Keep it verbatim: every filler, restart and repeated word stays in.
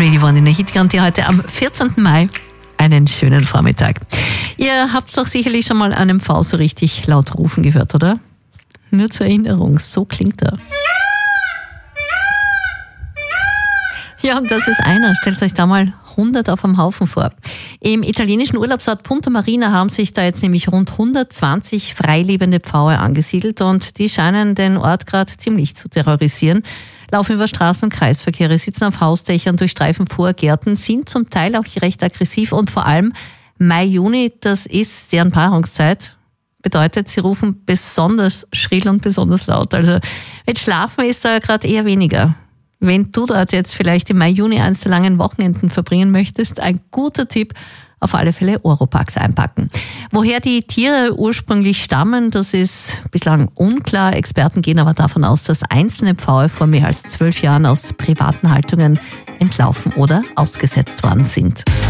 Radio One in der Hitgarantie heute am vierzehnten Mai. Einen schönen Vormittag. Ihr habt doch sicherlich schon mal einen V so richtig laut rufen gehört, oder? Nur zur Erinnerung, so klingt er. Ja, und das ist einer. Stellt euch da mal hundert auf einem Haufen vor. Im italienischen Urlaubsort Punta Marina haben sich da jetzt nämlich rund hundertzwanzig freilebende Pfaue angesiedelt und die scheinen den Ort gerade ziemlich zu terrorisieren. Laufen über Straßen- und Kreisverkehre, sitzen auf Hausdächern, durchstreifen Vorgärten, sind zum Teil auch recht aggressiv und vor allem Mai, Juni, das ist deren Paarungszeit. Bedeutet, sie rufen besonders schrill und besonders laut. Also mit Schlafen ist da gerade eher weniger. Wenn du dort jetzt vielleicht im Mai, Juni eines der langen Wochenenden verbringen möchtest, ein guter Tipp, auf alle Fälle Oropax einpacken. Woher die Tiere ursprünglich stammen, das ist bislang unklar. Experten gehen aber davon aus, dass einzelne Pfaue vor mehr als zwölf Jahren aus privaten Haltungen entlaufen oder ausgesetzt worden sind.